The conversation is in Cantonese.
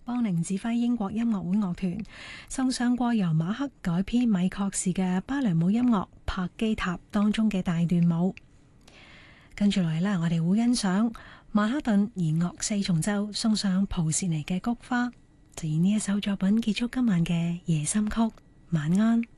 邦寧指揮英國音樂會樂團送上過由馬克改編米確士嘅芭蕾舞音樂《帕基塔》當中嘅大段舞。跟住嚟呢，我哋會欣賞曼哈頓弦樂四重奏送上普契尼嘅菊花，就以呢一首作品結束今晚嘅夜心曲。晚安。